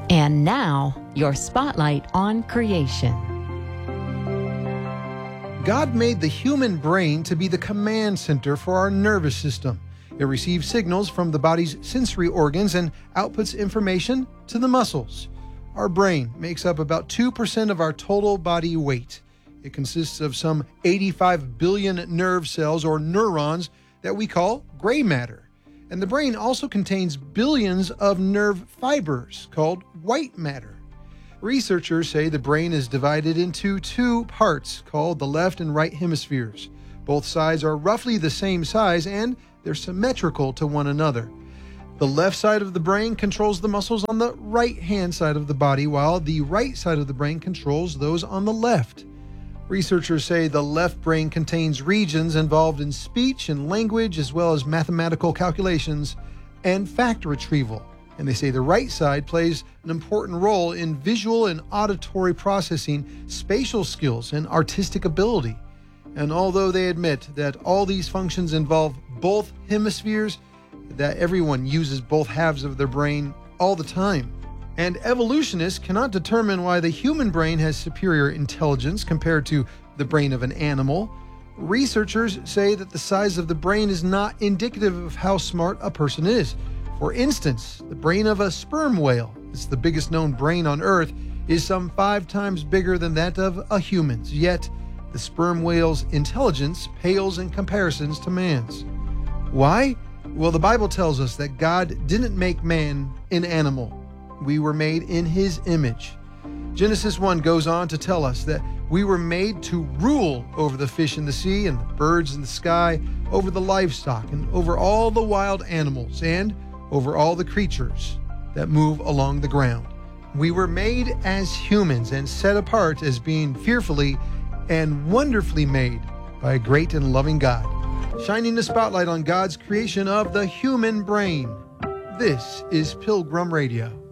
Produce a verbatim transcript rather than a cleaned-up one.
And now, your spotlight on creation. God made the human brain to be the command center for our nervous system. It receives signals from the body's sensory organs and outputs information to the muscles. Our brain makes up about two percent of our total body weight. It consists of some eighty-five billion nerve cells or neurons that we call gray matter. And the brain also contains billions of nerve fibers called white matter. Researchers say the brain is divided into two parts called the left and right hemispheres. Both sides are roughly the same size and they're symmetrical to one another. The left side of the brain controls the muscles on the right-hand side of the body, while the right side of the brain controls those on the left. Researchers say the left brain contains regions involved in speech and language, as well as mathematical calculations and fact retrieval. And they say the right side plays an important role in visual and auditory processing, spatial skills, and artistic ability. And although they admit that all these functions involve both hemispheres, that everyone uses both halves of their brain all the time. And evolutionists cannot determine why the human brain has superior intelligence compared to the brain of an animal. Researchers say that the size of the brain is not indicative of how smart a person is. For instance, the brain of a sperm whale, it's the biggest known brain on Earth, is some five times bigger than that of a human's. Yet, the sperm whale's intelligence pales in comparisons to man's. Why? Well, the Bible tells us that God didn't make man an animal. We were made in his image. Genesis one goes on to tell us that we were made to rule over the fish in the sea and the birds in the sky, over the livestock and over all the wild animals and over all the creatures that move along the ground. We were made as humans and set apart as being fearfully and wonderfully made by a great and loving God, shining the spotlight on God's creation of the human brain. This is Pilgrim Radio.